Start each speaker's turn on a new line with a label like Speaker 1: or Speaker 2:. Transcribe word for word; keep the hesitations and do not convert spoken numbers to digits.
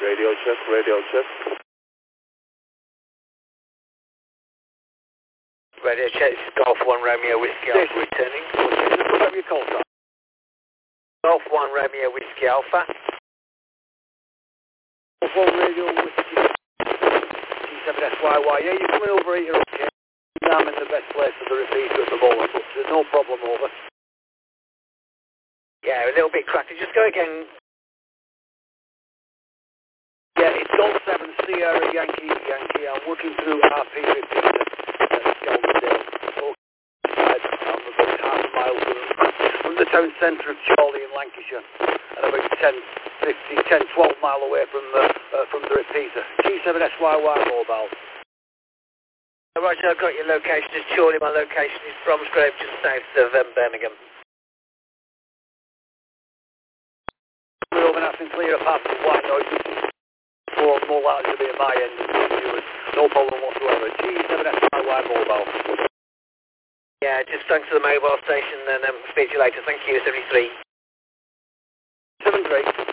Speaker 1: Radio check, radio check.
Speaker 2: Radio check, this is Golf one Romeo Whiskey Alpha returning.
Speaker 1: Come up your call, sir.
Speaker 2: Golf one Romeo Whiskey Alpha.
Speaker 1: Golf one Radio Whiskey G seven S Y Y. Yeah, you're coming over here, okay? I'm in the best place for the repeater at the moment, but there's no problem over.
Speaker 2: Yeah, a little bit crackly. Just go again.
Speaker 1: Yeah, it's Golf seven Sierra Yankee Yankee. I'm working through R P repeater at Skelmersdale. Okay, I'm about half a mile from, from the town centre of Chorley in Lancashire, and about ten, fifteen, ten, twelve mile away from the uh, from the repeater. G seven S Y Y mobile.
Speaker 2: Right, so I've got your location as Chorley. My location is Bromsgrove, just south of um, Birmingham.
Speaker 1: We're over nice and clear apart from white noise. More, more likely to be at my end than yours. No problem whatsoever. G seven S Y Y mobile.
Speaker 2: Yeah, just thanks to the mobile station, and um, speak to you later. Thank you, seventy-three.
Speaker 1: seven three.